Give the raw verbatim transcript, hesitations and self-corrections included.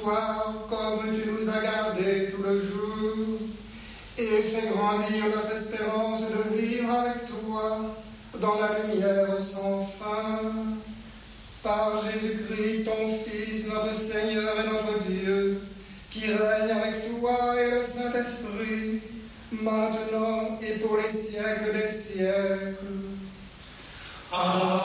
toi comme tu nous as gardés tout le jour, et fais grandir notre espérance de vivre avec toi dans la lumière sans fin. Par Jésus-Christ, ton Fils, notre Seigneur et notre Dieu, qui règne avec toi et le Saint-Esprit, maintenant et pour les siècles des siècles. Amen.